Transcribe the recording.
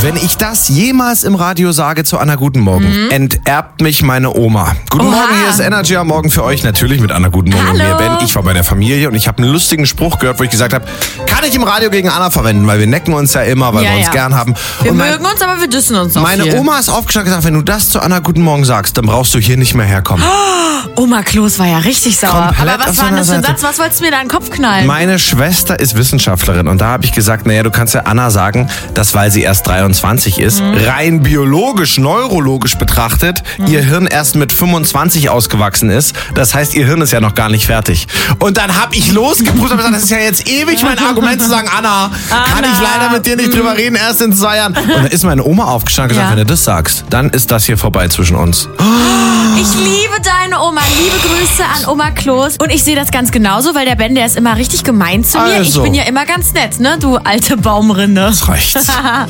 Wenn ich das jemals im Radio sage zu Anna Guten Morgen, enterbt mich meine Oma. Guten Morgen, hier ist Energy am Morgen für euch. Natürlich mit Anna Guten Morgen und mir, Ben. Ich war bei der Familie und ich habe einen lustigen Spruch gehört, wo ich gesagt habe, kann ich im Radio gegen Anna verwenden, weil wir necken uns ja immer, weil wir uns gern haben. Wir mögen uns, aber wir dissen uns auch Meine viel. Oma ist aufgestanden und gesagt, wenn du das zu Anna Guten Morgen sagst, dann brauchst du hier nicht mehr herkommen. Oma Kloß war ja richtig sauer. Komplett Aber was auf war denn das für ein seiner Satz? Was wolltest du mir da in den Kopf knallen? Meine Schwester ist Wissenschaftlerin und da habe ich gesagt, naja, du kannst ja Anna sagen, dass weil sie erst 23 ist, rein biologisch, neurologisch betrachtet, ihr Hirn erst mit 25 ausgewachsen ist. Das heißt, ihr Hirn ist ja noch gar nicht fertig. Und dann habe ich losgeprüft und gesagt, das ist ja jetzt ewig mein Argument zu sagen, Anna, kann ich leider mit dir nicht drüber reden, erst in 2 Jahren. Und dann ist meine Oma aufgestanden und gesagt, wenn du das sagst, dann ist das hier vorbei zwischen uns. Ich liebe deine Oma. Liebe Grüße an Oma Kloß. Und ich sehe das ganz genauso, weil der Ben, der ist immer richtig gemein zu mir. Also. Ich bin ja immer ganz nett, ne, du alte Baumrinde. Das reicht.